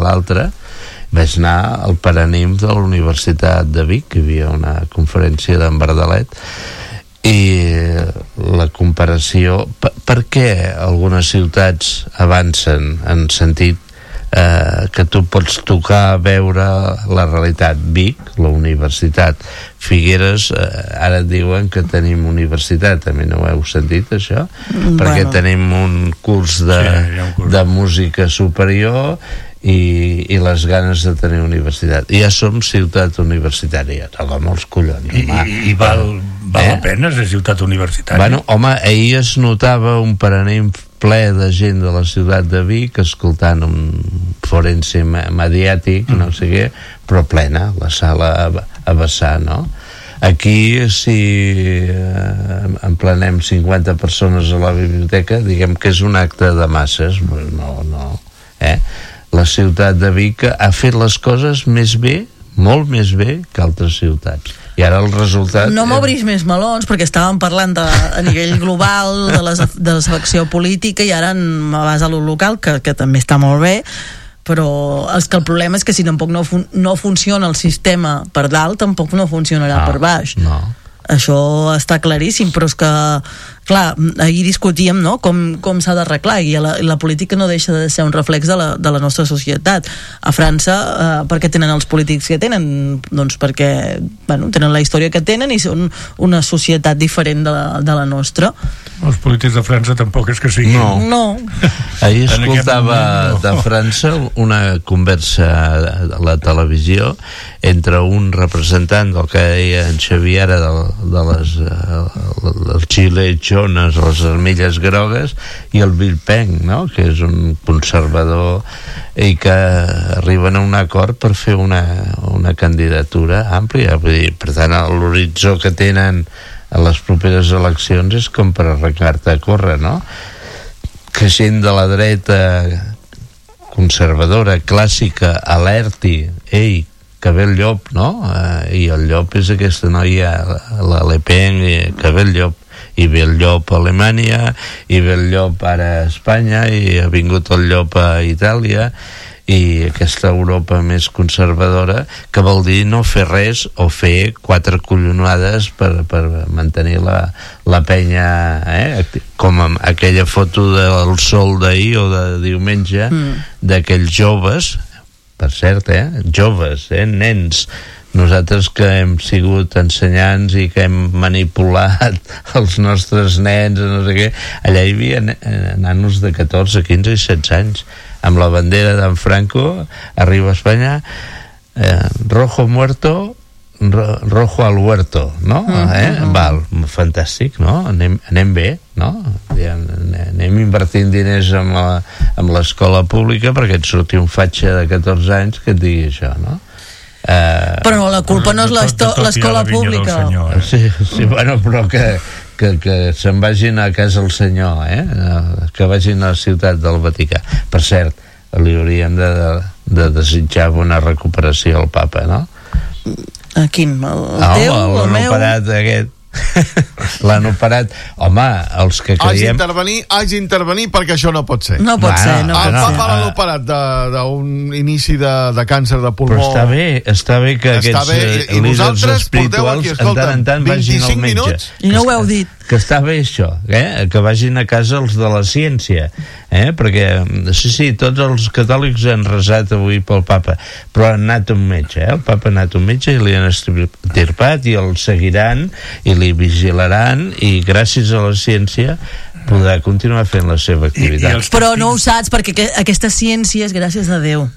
l'altre. Vaig anar al Paranim de la Universitat de Vic, que hi havia una conferència d'en Verdalet, i la comparació, per què algunes ciutats avancen en sentit que tu pots tocar, veure la realitat? Vic, la universitat. Figueres, ara diuen que tenim universitat, també no ho heu sentit això? Perquè tenim un curs de música superior i les ganes de tenir universitat. Ja som ciutat universitària, toca molts collons. I val la pena ser ciutat universitària? Bueno, home, ahir es notava un Paranim ple de gent de la ciutat de Vic escoltant un forense mediàtic, no sé què, però plena, la sala a vessar, no? Aquí, si emplenem 50 persones a la biblioteca, diguem que és un acte de masses. No. La ciutat de Vic ha fet les coses més bé, molt més bé que altres ciutats. I ara el resultat... No m'obris més melons, perquè estàvem parlant a nivell global de la selecció política, i ara me vas a lo local, que també està molt bé, però el problema és que si tampoc no funciona el sistema per dalt, tampoc no funcionarà per baix. No. Això està claríssim, però és que, clar, ahir discutíem, no?, com s'ha d'arreglar, i la política no deixa de ser un reflex de la nostra societat. A França, per què tenen els polítics que tenen? Doncs perquè, tenen la història que tenen i són una societat diferent de la nostra. Els polítics de França tampoc és que siguin... No. Ahir escoltava de França una conversa a la televisió entre un representant del que deia en Xavier ara de les gilets jones, les armilles grogues, i el Bill Penn, no?, que és un conservador, i que arriben a un acord per fer una candidatura àmplia. Vull dir, per tant, l'horitzó que tenen a les properes eleccions és com per arrencar-te a córrer, no? Que gent de la dreta conservadora, clàssica, alerti, ei, que ve el llop, no? I el llop és aquesta noia, la Le Pen, que ve el llop, i ve el llop a Alemanya, i ve el llop ara a Espanya, i ha vingut el llop a Itàlia, i aquesta Europa més conservadora, que vol dir no fer res o fer 4 collonades per mantenir la penya, com aquella foto del sol d'ahir o de diumenge, d'aquells joves, per cert, joves, nens, nosaltres que hem sigut ensenyants i que hem manipulat els nostres nens, no sé què, allà hi havia nanos de 14, 15 i 16 anys, amb la bandera d'en Franco, arriba a Espanya, rojo muerto, rojo al huerto, no? Val, fantàstic, no? Anem bé, no? Anem invertint diners amb l'escola pública perquè et surti un fatxa de 14 anys que et digui això, no? Però la culpa no és l'escola pública. Sí, bueno, però que se'n vagin a casa el senyor, que vagin a la ciutat del Vaticà. Per cert, li hauríem de desitjar bona recuperació al papa, no? A quin? El teu? El meu? L'operat aquest. L'han operat. Home, els que creiem... Hagi d'intervenir perquè això no pot ser. No pot ser. El papa l'han operat d'un inici de càncer de pulmó. Però està bé que aquests líders espirituals en tant vagin al metge. I no ho heu dit. Que està bé això, que vagin a casa els de la ciència, perquè sí, tots els catòlics han resat avui pel papa, però han anat a un metge, el papa ha anat a un metge i li han estirpat i el seguiran i li vigilaran, i gràcies a la ciència podrà continuar fent la seva activitat. Però no ho saps, perquè aquesta ciència és gràcies a Déu.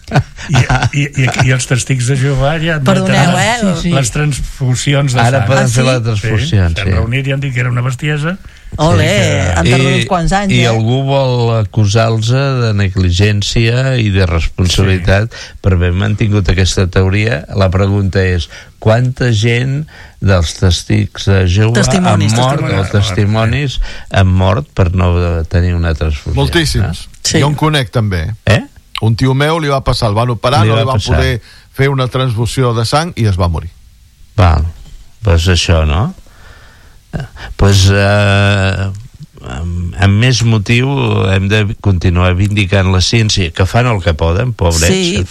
I els testigs de Jehovà ja perdoneu, les transfusions de sang. Ara poden fer la transfusió. S'han reunit i han dit que era una bestiesa. Ole, han tardat uns quants anys. I algú vol acusar-los de negligència i de responsabilitat per haver mantingut aquesta teoria. La pregunta és: quanta gent dels testigs de Jehovà han mort, o testimonis han mort per no tenir una transfusió? Moltíssims. Jo en conec també. Un tio meu li va passar, el van operar, no li van poder fer una transfusió de sang i es va morir. Val, doncs això, no? Doncs amb més motiu hem de continuar vindicant la ciència, que fan el que poden, pobrets.